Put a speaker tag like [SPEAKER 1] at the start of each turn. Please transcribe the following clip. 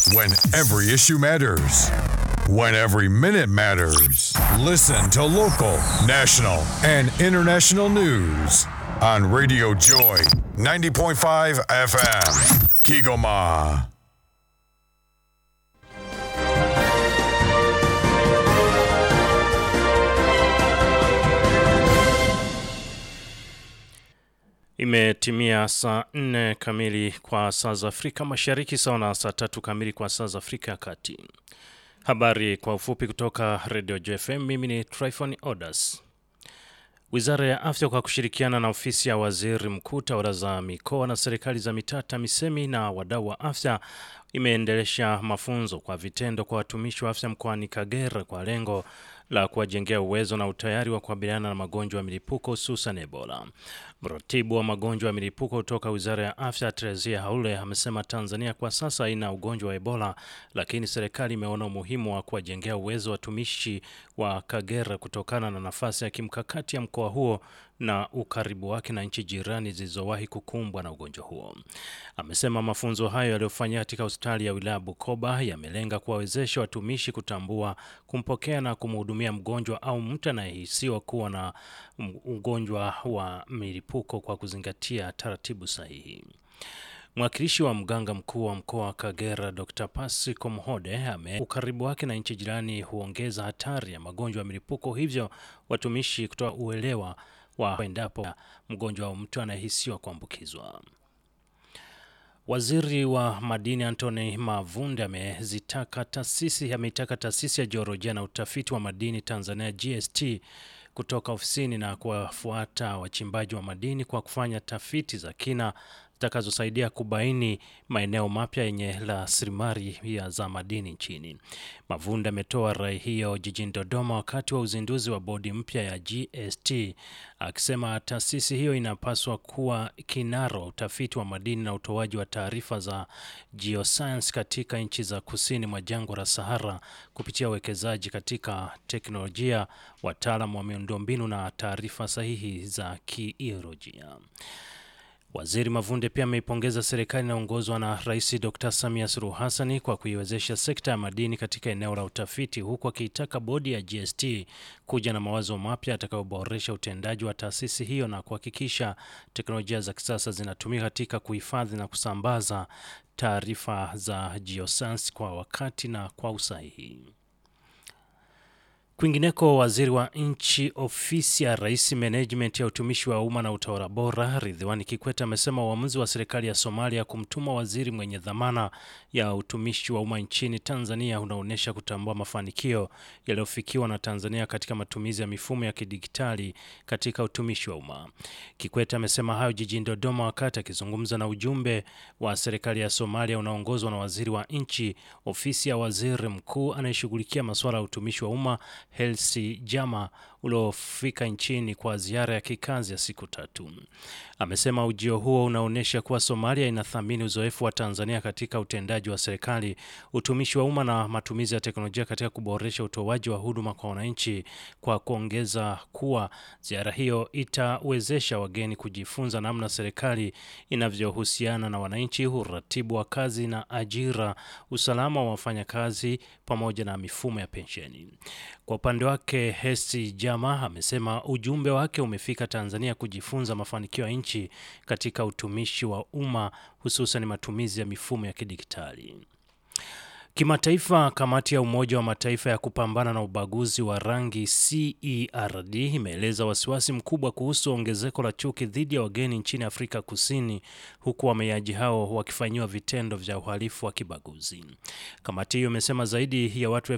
[SPEAKER 1] When every issue matters. When every minute matters. Listen to local, national, and international news on Radio Joy 90.5 FM. Kigoma.
[SPEAKER 2] Imetimia saa 4 kamili kwa saa za Afrika Mashariki, sawa na saa 3 kamili kwa saa za Afrika ya Kati. Habari kwa ufupi kutoka Radio JFM, mimi ni Tryphon Odas. Wizara ya Afya kwa kushirikiana na ofisi ya Waziri Mkuu, tawala za mikoa na serikali za mitaa, TAMISEMI na wadau wa afya imeendelesha mafunzo kwa vitendo kwa watumishi wa afya mkoani Kagera kwa lengo la kuwajengea uwezo na utayari wa kukabiliana na magonjwa ya milipuko hususan Ebola. Mratibu wa magonjwa ya milipuko kutoka Wizara ya Afya, Teresia Haule, amesema Tanzania kwa sasa haina ugonjwa wa Ebola, lakini serikali imeona umuhimu wa kuwajengea uwezo watumishi wa Kagera kutokana na nafasi ya kimkakati ya mkoa huo na ukaribu wake na nchi jirani zilizowahi kukumbwa na ugonjwa huo. Amesema mafunzo hayo yaliyofanyika katika hospitali ya wilaya Bukoba yamelenga kuwawezesha watumishi kutambua, kumpokea na kumhudumia mgonjwa au mtu anayehisiwa kuwa na ugonjwa wa milipuko kwa kuzingatia taratibu sahihi. Mwakilishi wa mganga mkuu wa mkoa wa Kagera, Dr. Pasiko Mhode, ukaribu wake na nchi jirani huongeza hatari ya magonjwa ya milipuko, hivyo watumishi kutoa uelewa wa endapo mgonjwa au mtu anayehisiwa kuambukizwa. Waziri wa Madini Anthony Mavunde ameitaka taasisi ya Jiolojia na Utafiti wa Madini Tanzania GST kutoka ofisini na kuwafuata wachimbaji wa madini kwa kufanya tafiti za kina zitakazosaidia kubaini maeneo mapya yenye rasilimali za madini nchini. Mavunde ametoa rai hiyo jijini Dodoma wakati wa uzinduzi wa bodi mpya ya GST, akisema taasisi hiyo inapaswa kuwa kinara wa utafiti wa madini na utoaji wa taarifa za geoscience katika nchi za kusini mwa jangwa la Sahara kupitia uwekezaji katika teknolojia, wataalamu wa miundombinu na taarifa sahihi za kiiolojia. Waziri Mavunde pia ameipongeza serikali inayoongozwa na Rais Dr. Samia Suluhu Hassan kwa kuiwezesha sekta ya madini katika eneo la utafiti, huku akiitaka bodi ya GST kuja na mawazo mapya atakayoboresha utendaji wa taasisi hiyo na kuhakikisha teknolojia za kisasa zinatumika katika kuhifadhi na kusambaza taarifa za geoscience kwa wakati na kwa usahihi. Kwingineko, waziri wa nchi ofisi ya Rais, Management ya utumishi wa umma na utawala bora, Ridhiwani Kikwete, amesema uamuzi wa serikali ya Somalia kumtuma waziri mwenye dhamana ya utumishi wa umma nchini Tanzania unaonesha kutambua mafanikio yaliyofikiwa na Tanzania katika matumizi ya mifumo ya kidigitali katika utumishi wa umma. Kikwete amesema hayo jijini Dodoma wakati akizungumza na ujumbe wa serikali ya Somalia unaoongozwa na waziri wa nchi ofisi ya waziri mkuu anayeshughulikia masuala ya utumishi wa umma, Helsi Jama, uliofika nchini kwa ziara ya kikazi ya siku 3. Amesema ujio huo unaonesha kuwa Somalia inathamini uzoefu wa Tanzania katika utendaji wa serikali, utumishi wa umma na matumizi ya teknolojia katika kuboresha utoaji wa huduma kwa wananchi, kwa kuongeza kuwa ziara hiyo itawezesha wageni kujifunza namna serikali inavyohusiana na wananchi, uratibu wa kazi na ajira, usalama wa wafanyakazi pamoja na mifumo ya pensheni. Kwa upande wake, Helsi Jama amesema ujumbe wake umefika Tanzania kujifunza mafanikio ya nchi katika utumishi wa umma, hususan matumizi ya mifumo ya kidigitali. Kimataifa, kamati ya Umoja wa Mataifa ya kupambana na ubaguzi wa rangi CERD imeeleza wasiwasi mkubwa kuhusu ongezeko la chuki dhidi ya wageni nchini Afrika Kusini, huku wahamiaji hao wakifanywa vitendo vya uhalifu wa kibaguzi. Kamati hiyo imesema zaidi ya watu